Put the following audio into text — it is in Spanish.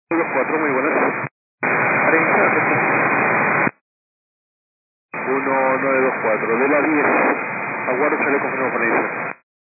4, muy buenas. 1924, de la 10. Aguardo, se le confirmo con ella.